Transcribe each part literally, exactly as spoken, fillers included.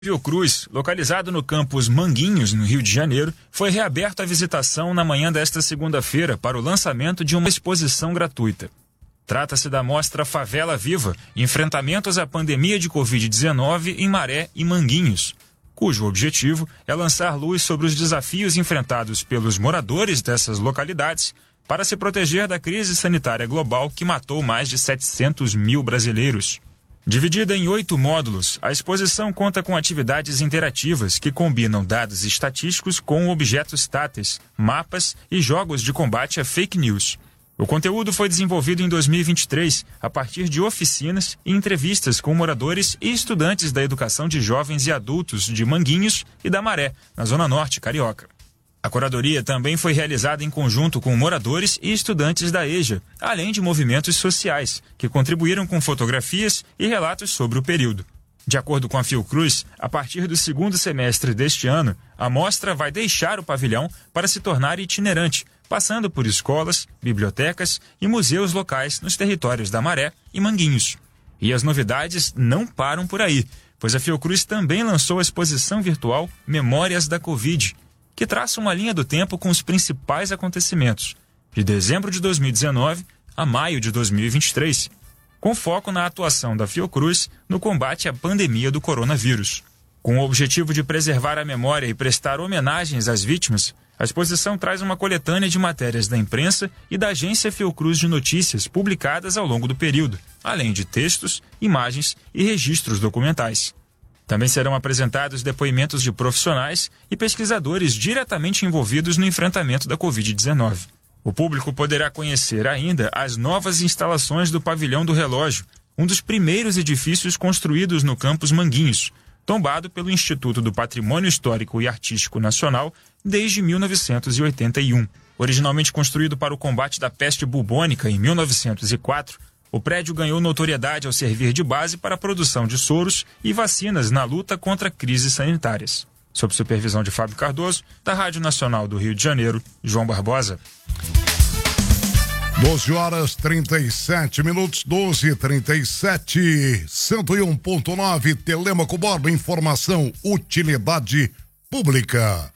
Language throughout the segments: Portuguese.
Fiocruz, localizado no campus Manguinhos, no Rio de Janeiro, foi reaberto à visitação na manhã desta segunda-feira para o lançamento de uma exposição gratuita. Trata-se da mostra Favela Viva, Enfrentamentos à Pandemia de covid dezenove em Maré e Manguinhos, cujo objetivo é lançar luz sobre os desafios enfrentados pelos moradores dessas localidades para se proteger da crise sanitária global que matou mais de setecentos mil brasileiros. Dividida em oito módulos, a exposição conta com atividades interativas que combinam dados estatísticos com objetos táteis, mapas e jogos de combate a fake news. O conteúdo foi desenvolvido em dois mil e vinte e três a partir de oficinas e entrevistas com moradores e estudantes da educação de jovens e adultos de Manguinhos e da Maré, na Zona Norte carioca. A curadoria também foi realizada em conjunto com moradores e estudantes da EJA, além de movimentos sociais, que contribuíram com fotografias e relatos sobre o período. De acordo com a Fiocruz, a partir do segundo semestre deste ano, a mostra vai deixar o pavilhão para se tornar itinerante, passando por escolas, bibliotecas e museus locais nos territórios da Maré e Manguinhos. E as novidades não param por aí, pois a Fiocruz também lançou a exposição virtual Memórias da Covid, que traça uma linha do tempo com os principais acontecimentos, de dezembro de dois mil e dezenove a maio de dois mil e vinte e três, com foco na atuação da Fiocruz no combate à pandemia do coronavírus. Com o objetivo de preservar a memória e prestar homenagens às vítimas, a exposição traz uma coletânea de matérias da imprensa e da agência Fiocruz de Notícias publicadas ao longo do período, além de textos, imagens e registros documentais. Também serão apresentados depoimentos de profissionais e pesquisadores diretamente envolvidos no enfrentamento da covid dezenove. O público poderá conhecer ainda as novas instalações do Pavilhão do Relógio, um dos primeiros edifícios construídos no campus Manguinhos, tombado pelo Instituto do Patrimônio Histórico e Artístico Nacional desde mil novecentos e oitenta e um. Originalmente construído para o combate da peste bubônica em mil novecentos e quatro, o prédio ganhou notoriedade ao servir de base para a produção de soros e vacinas na luta contra crises sanitárias. Sob supervisão de Fábio Cardoso, da Rádio Nacional do Rio de Janeiro, João Barbosa. doze horas trinta e sete minutos, doze e trinta e sete, cento e um ponto nove, Telêmaco Borba, informação, utilidade pública.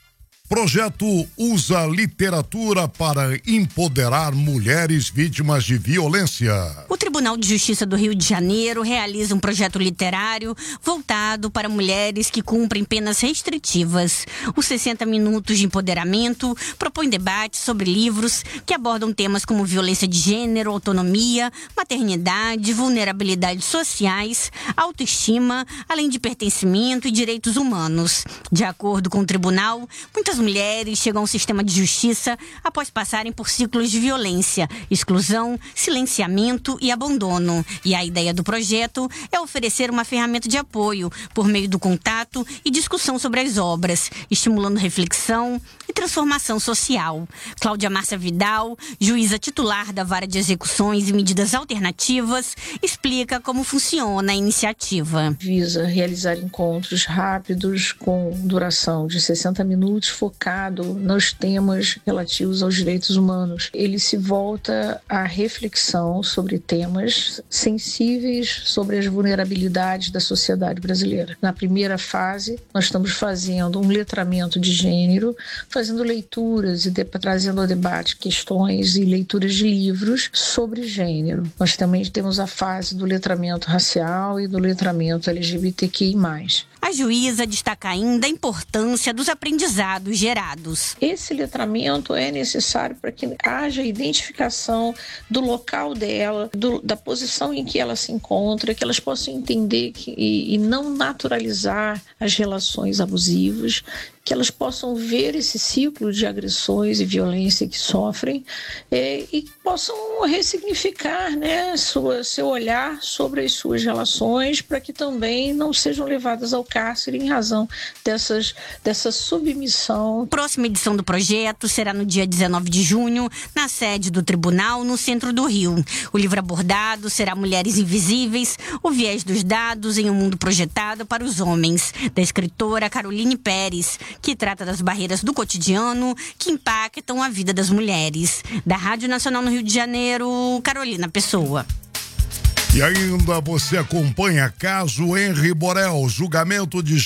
Projeto usa literatura para empoderar mulheres vítimas de violência. O Tribunal de Justiça do Rio de Janeiro realiza um projeto literário voltado para mulheres que cumprem penas restritivas. Os sessenta minutos de empoderamento propõe debates sobre livros que abordam temas como violência de gênero, autonomia, maternidade, vulnerabilidades sociais, autoestima, além de pertencimento e direitos humanos. De acordo com o tribunal, muitas mulheres chegam ao sistema de justiça após passarem por ciclos de violência, exclusão, silenciamento e abandono. E a ideia do projeto é oferecer uma ferramenta de apoio por meio do contato e discussão sobre as obras, estimulando reflexão e transformação social. Cláudia Márcia Vidal, juíza titular da Vara de Execuções e Medidas Alternativas, explica como funciona a iniciativa. Visa realizar encontros rápidos com duração de sessenta minutos, focado nos temas relativos aos direitos humanos. Ele se volta à reflexão sobre temas sensíveis sobre as vulnerabilidades da sociedade brasileira. Na primeira fase, nós estamos fazendo um letramento de gênero, fazendo leituras e de, trazendo ao debate questões e leituras de livros sobre gênero. Nós também temos a fase do letramento racial e do letramento L G B T Q I mais. A juíza destaca ainda a importância dos aprendizados gerados. Esse letramento é necessário para que haja identificação do local dela, do, da posição em que ela se encontra, que elas possam entender que, e, e não naturalizar as relações abusivas, que elas possam ver esse ciclo de agressões e violência que sofrem é, e possam ressignificar, né, sua, seu olhar sobre as suas relações para que também não sejam levadas ao cárcere em razão dessas, dessa submissão. Próxima edição do projeto será no dia dezenove de junho, na sede do tribunal, no centro do Rio. O livro abordado será Mulheres Invisíveis, o viés dos dados em um mundo projetado para os homens, da escritora Caroline Pérez, que trata das barreiras do cotidiano que impactam a vida das mulheres. Da Rádio Nacional no Rio de Janeiro, Carolina Pessoa. E ainda você acompanha caso Henri Borel, julgamento de